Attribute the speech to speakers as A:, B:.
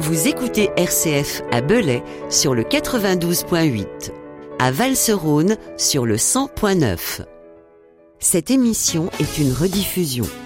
A: Vous écoutez RCF à Belay sur le 92.8, à Valserone sur le 100.9. Cette émission est une rediffusion.